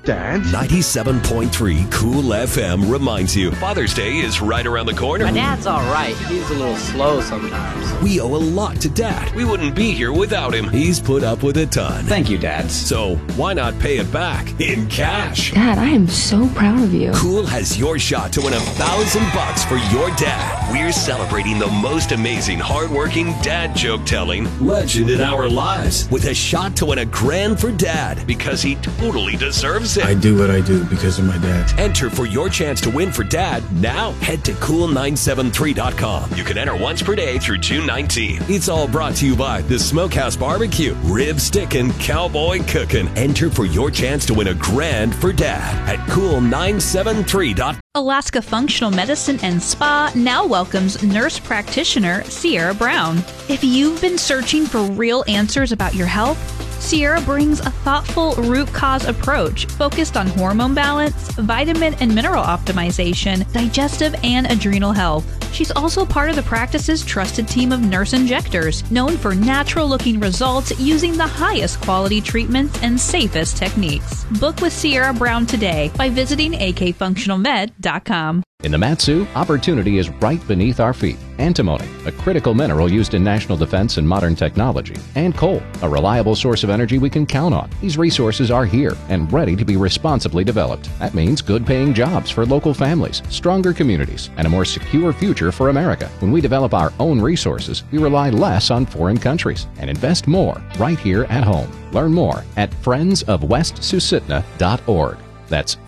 Dad? 97.3 Cool FM reminds you Father's Day is right around the corner. My dad's all right. He's a little slow sometimes. We owe a lot to Dad. We wouldn't be here without him. He's put up with a ton. Thank you, Dad. So why not pay it back in cash? Dad, I am so proud of you. Cool has your shot to win $1,000 for your dad. We're celebrating the most amazing, hardworking dad joke-telling legend in our lives with a shot to win $1,000 for Dad because he totally deserves it. I do what I do because of my dad. Enter for your chance to win for Dad now. Head to cool973.com. You can enter once per day through June 19. It's all brought to you by the Smokehouse Barbecue, Rib Stickin', Cowboy Cookin'. Enter for your chance to win $1,000 for Dad at cool973.com. Alaska Functional Medicine and Spa now welcomes nurse practitioner Sierra Brown. If you've been searching for real answers about your health, Sierra brings a thoughtful root cause approach focused on hormone balance, vitamin and mineral optimization, digestive and adrenal health. She's also part of the practice's trusted team of nurse injectors, known for natural-looking results using the highest quality treatments and safest techniques. Book with Sierra Brown today by visiting akfunctionalmed.com. In the Mat-Su, opportunity is right beneath our feet. Antimony, a critical mineral used in national defense and modern technology. And coal, a reliable source of energy we can count on. These resources are here and ready to be responsibly developed. That means good-paying jobs for local families, stronger communities, and a more secure future for America. When we develop our own resources, we rely less on foreign countries and invest more right here at home. Learn more at friendsofwestsusitna.org. That's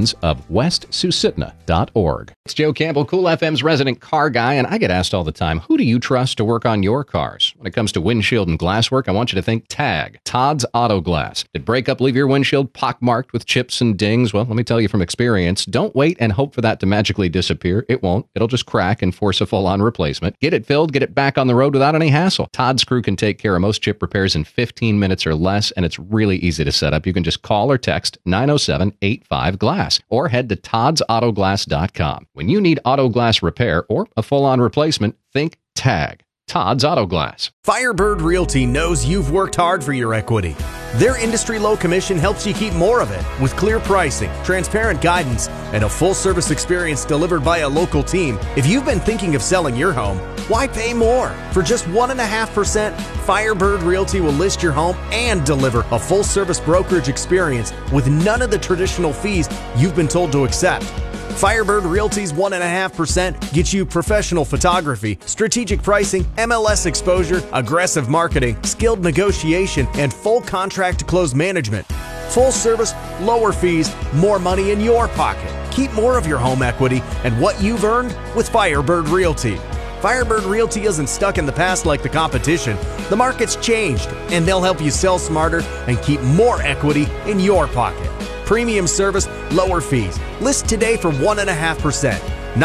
friendsofwestsusitna.org. It's Joe Campbell, Cool FM's resident car guy, and I get asked all the time, who do you trust to work on your cars? When it comes to windshield and glass work, I want you to think TAG, Todd's Auto Glass. Did breakup leave your windshield pockmarked with chips and dings? Well, let me tell you from experience, don't wait and hope for that to magically disappear. It won't. It'll just crack and force a full-on replacement. Get it filled, get it back on the road without any hassle. Todd's crew can take care of most chip repairs in 15 minutes or less, and it's really easy to set up. You can just call or text 907-85-GLASS or head to toddsautoglass.com. When you need auto glass repair or a full-on replacement, think TAG. Todd's Auto Glass. Firebird Realty knows you've worked hard for your equity. Their industry low commission helps you keep more of it with clear pricing, transparent guidance, and a full-service experience delivered by a local team. If you've been thinking of selling your home, why pay more? For just 1.5%, Firebird Realty will list your home and deliver a full-service brokerage experience with none of the traditional fees you've been told to accept. Firebird Realty's 1.5% gets you professional photography, strategic pricing, MLS exposure, aggressive marketing, skilled negotiation, and full contract to close management. Full service, lower fees, more money in your pocket. Keep more of your home equity and what you've earned with Firebird Realty. Firebird Realty isn't stuck in the past like the competition. The market's changed, and they'll help you sell smarter and keep more equity in your pocket. Premium service, lower fees. List today for 1.5%.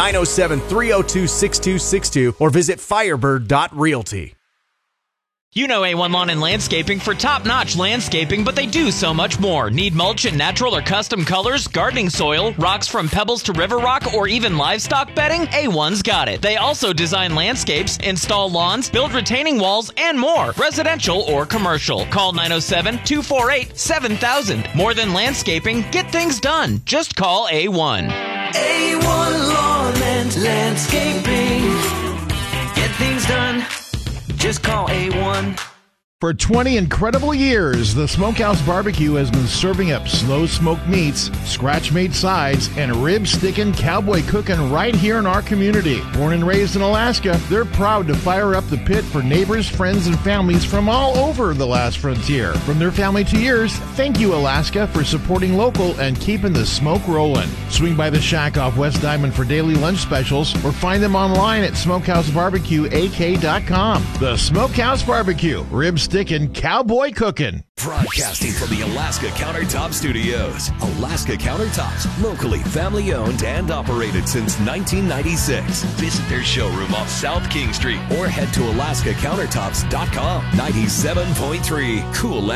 907-302-6262 or visit firebird.realty. You know A1 Lawn and Landscaping for top-notch landscaping, but they do so much more. Need mulch in natural or custom colors, gardening soil, rocks from pebbles to river rock, or even livestock bedding? A1's got it. They also design landscapes, install lawns, build retaining walls, and more, residential or commercial. Call 907-248-7000. More than landscaping, get things done. Just call A1. A1 Lawn and Landscaping. Get things done. Just call A1. For 20 incredible years, the Smokehouse Barbecue has been serving up slow-smoked meats, scratch-made sides, and rib-stickin' cowboy cooking right here in our community. Born and raised in Alaska, they're proud to fire up the pit for neighbors, friends, and families from all over the last frontier. From their family to yours, thank you, Alaska, for supporting local and keeping the smoke rolling. Swing by the shack off West Diamond for daily lunch specials or find them online at smokehousebarbecueak.com. The Smokehouse Barbecue, rib-stickin' cowboy cooking. Broadcasting from the Alaska Countertop Studios. Alaska Countertops, locally family-owned and operated since 1996. Visit their showroom off South King Street or head to alaskacountertops.com. 97.3 Cool